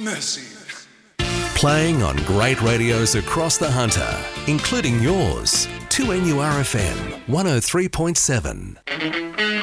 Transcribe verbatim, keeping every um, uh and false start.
Mercy. Playing on great radios across the Hunter, including yours. two N U R F M, one oh three point seven.